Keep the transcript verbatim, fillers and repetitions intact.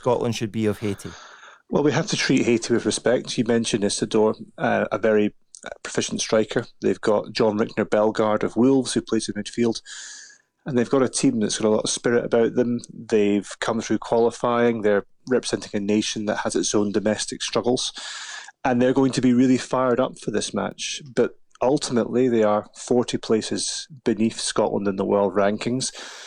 Scotland should be of Haiti? Well, we have to treat Haiti with respect. You mentioned Isidore, uh, a very proficient striker. They've got John Rickner Bellegarde of Wolves, who plays in midfield. And they've got a team that's got a lot of spirit about them. They've come through qualifying. They're representing a nation that has its own domestic struggles. And they're going to be really fired up for this match. But ultimately, they are forty places beneath Scotland in the world rankings.